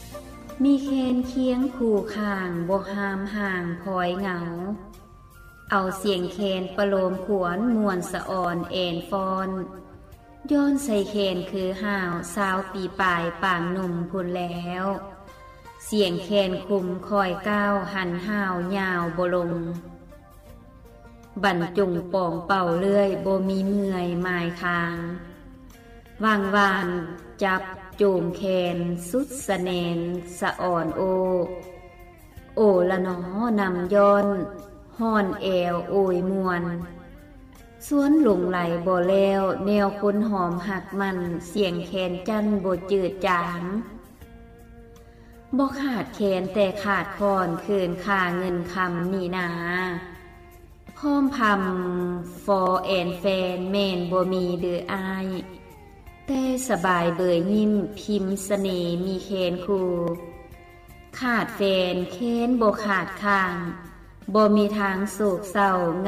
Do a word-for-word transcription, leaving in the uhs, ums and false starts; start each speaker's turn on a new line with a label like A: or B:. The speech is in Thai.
A: มีแคนเคียงคู่ข้างบ่หามห่างพลอยเหงาเอาเสียงแคนประโลมขวนมวนสะอ่อนเอ็นฟอนย้อนใส่แคนคือห่าวสาวปีปลายป่างหนุ่มพุ่นแล้วเสียงแคนคุมคอยก้าวหันห่าวยาวบ่ลงบรรจุงป่องเป่าเลื่อยบ่มีเมื่อยหมายคางวางวานจับโจมแคนสุดสะแนนสะอ่อนโอโอละหนอนำย้อนห่อนแอวโอยมวนสวนหลงไหลบ่แล้วแนวคนหอมหักมันเสียงแคนจันบ่จืดจางบ่ขาดแคนแต่ขาดคอนคืนค่าเงินคำนี่นาพร้อมพำฟอแอนแฟนแม่นบ่มีเดืออายแต่สบายเบยยิ้มพิมพ์เสน่ห์มีแคนคู่ขาดแฟนแคนบ่ขาดข้างบ่มีทางโศกเศร้า